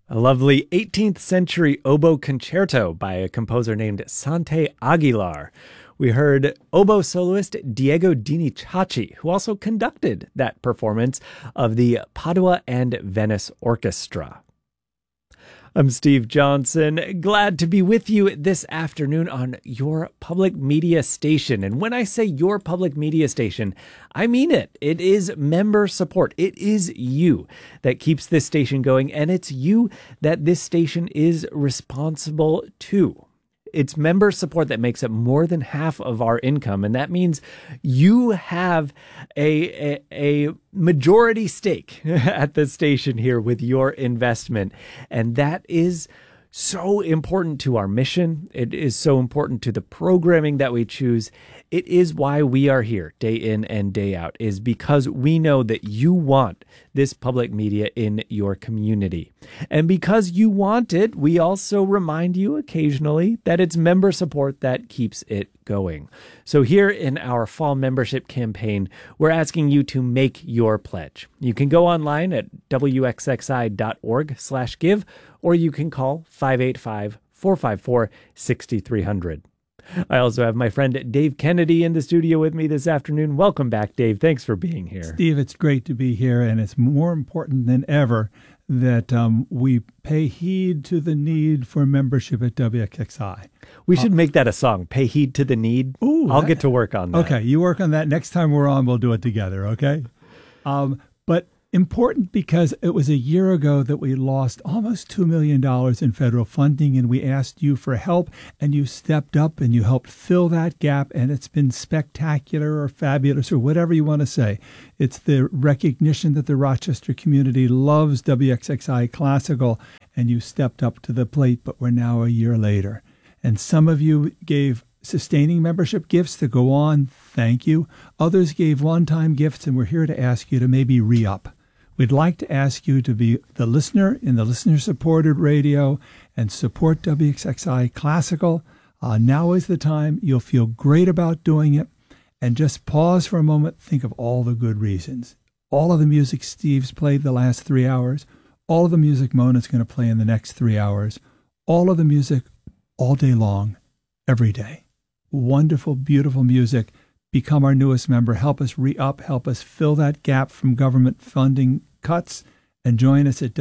A lovely 18th century oboe concerto by a composer named Sante Aguilar. We heard oboe soloist Diego Dinichachi, who also conducted that performance of the Padua and Venice Orchestra. I'm Steve Johnson, glad to be with you this afternoon on your public media station. And when I say your public media station, I mean it. It is member support. It is you that keeps this station going, and it's you that this station is responsible to. It's member support that makes up more than half of our income, and that means you have a majority stake at the station here with your investment, and that is so important to our mission. It is so important to the programming that we choose. It is why we are here day in and day out, is because we know that you want this public media in your community. And because you want it, we also remind you occasionally that it's member support that keeps it going. So here in our fall membership campaign, we're asking you to make your pledge. You can go online at wxxi.org/give, or you can call 585-454-6300. I also have my friend Dave Kennedy in the studio with me this afternoon. Welcome back, Dave. Thanks for being here. Steve, it's great to be here, and it's more important than ever that we pay heed to the need for membership at WXXI. We should make that a song, Pay Heed to the Need. Ooh, I'll get to work on that. Okay, you work on that. Next time we're on, we'll do it together, okay? But important because it was a year ago that we lost almost $2 million in federal funding, and we asked you for help, and you stepped up and you helped fill that gap, and it's been spectacular or fabulous or whatever you want to say. It's the recognition that the Rochester community loves WXXI Classical, and you stepped up to the plate, but we're now a year later. And some of you gave sustaining membership gifts to go on. Thank you. Others gave one-time gifts, and we're here to ask you to maybe re-up. We'd like to ask you to be the listener in the listener-supported radio and support WXXI Classical. Now is the time. You'll feel great about doing it. And just pause for a moment. Think of all the good reasons. All of the music Steve's played the last 3 hours. All of the music Mona's going to play in the next 3 hours. All of the music all day long, every day. Wonderful, beautiful music. Become our newest member. Help us re-up. Help us fill that gap from government funding cuts, and join us at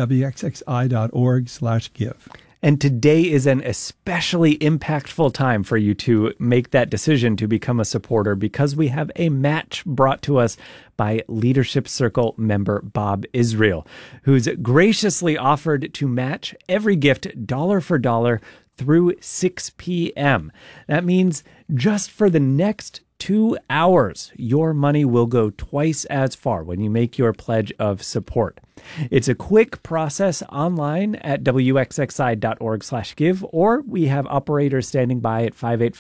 wxxi.org/give. And today is an especially impactful time for you to make that decision to become a supporter, because we have a match brought to us by Leadership Circle member Bob Israel, who's graciously offered to match every gift dollar for dollar through 6 p.m. That means just for the next 2 hours, your money will go twice as far when you make your pledge of support. It's a quick process online at wxxi.org/give, or we have operators standing by at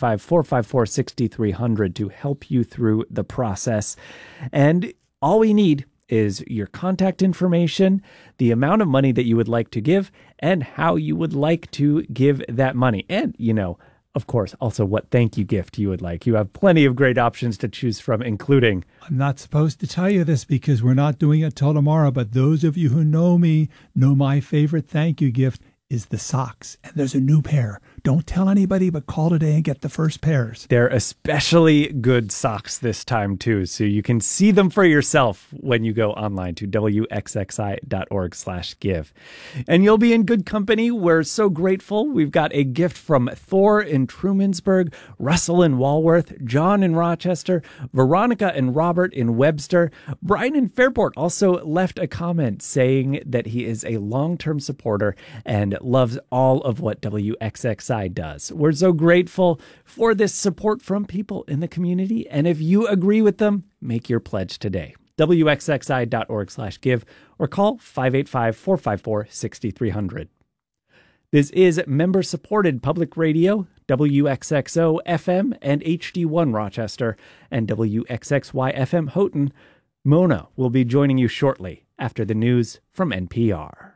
585-454-6300 to help you through the process. And all we need is your contact information, the amount of money that you would like to give, and how you would like to give that money. And, of course, also what thank you gift you would like. You have plenty of great options to choose from, including... I'm not supposed to tell you this because we're not doing it till tomorrow, but those of you who know me know my favorite thank you gift is the socks. And there's a new pair. Don't tell anybody, but call today and get the first pairs. They're especially good socks this time, too, so you can see them for yourself when you go online to wxxi.org/give. And you'll be in good company. We're so grateful. We've got a gift from Thor in Trumansburg, Russell in Walworth, John in Rochester, Veronica and Robert in Webster. Brian in Fairport also left a comment saying that he is a long-term supporter and loves all of what WXXI does. We're so grateful for this support from people in the community. And if you agree with them, make your pledge today. wxxi.org/give or call 585-454-6300. This is member-supported public radio, WXXO FM and HD1 Rochester, and WXXY FM Houghton. Mona will be joining you shortly after the news from NPR.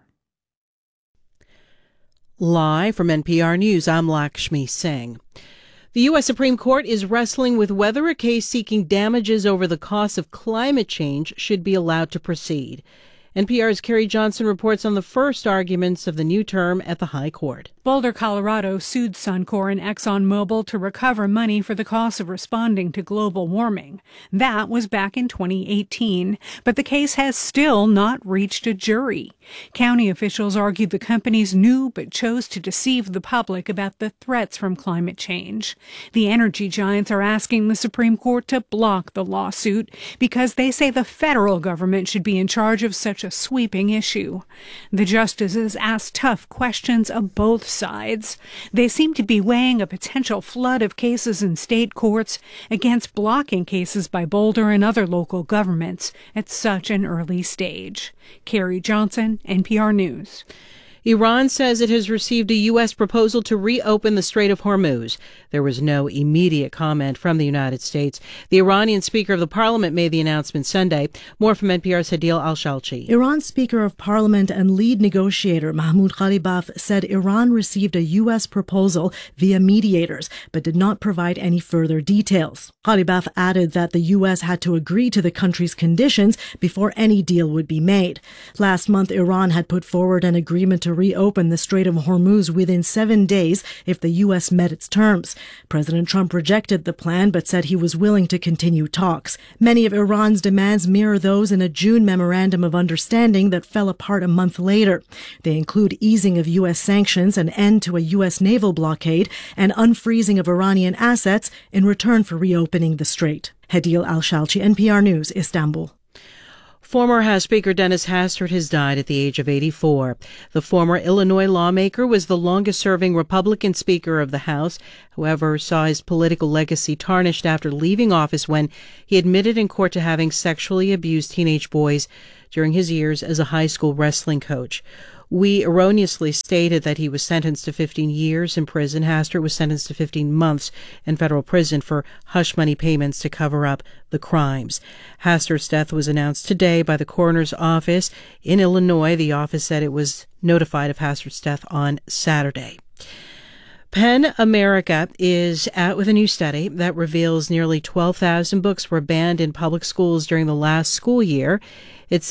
Live from NPR News, I'm Lakshmi Singh. The U.S. Supreme Court is wrestling with whether a case seeking damages over the costs of climate change should be allowed to proceed. NPR's Carrie Johnson reports on the first arguments of the new term at the High Court. Boulder, Colorado sued Suncor and ExxonMobil to recover money for the cost of responding to global warming. That was back in 2018, but the case has still not reached a jury. County officials argued the companies knew but chose to deceive the public about the threats from climate change. The energy giants are asking the Supreme Court to block the lawsuit because they say the federal government should be in charge of such a sweeping issue. The justices asked tough questions of both sides. They seem to be weighing a potential flood of cases in state courts against blocking cases by Boulder and other local governments at such an early stage. Carrie Johnson, NPR News. Iran says it has received a U.S. proposal to reopen the Strait of Hormuz. There was no immediate comment from the United States. The Iranian Speaker of the Parliament made the announcement Sunday. More from NPR's Hadil Al-Shalchi. Iran's Speaker of Parliament and lead negotiator Mahmoud Ghalibaf said Iran received a U.S. proposal via mediators, but did not provide any further details. Ghalibaf added that the U.S. had to agree to the country's conditions before any deal would be made. Last month, Iran had put forward an agreement to reopen the Strait of Hormuz within 7 days if the U.S. met its terms. President Trump rejected the plan but said he was willing to continue talks. Many of Iran's demands mirror those in a June memorandum of understanding that fell apart a month later. They include easing of U.S. sanctions, an end to a U.S. naval blockade, and unfreezing of Iranian assets in return for reopening the strait. Hadil Al-Shalchi, NPR News, Istanbul. Former House Speaker Dennis Hastert has died at the age of 84. The former Illinois lawmaker was the longest-serving Republican Speaker of the House, however, saw his political legacy tarnished after leaving office when he admitted in court to having sexually abused teenage boys during his years as a high school wrestling coach. We erroneously stated that he was sentenced to 15 years in prison. Hastert was sentenced to 15 months in federal prison for hush money payments to cover up the crimes. Hastert's death was announced today by the coroner's office in Illinois. The office said it was notified of Hastert's death on Saturday. PEN America is out with a new study that reveals nearly 12,000 books were banned in public schools during the last school year. It's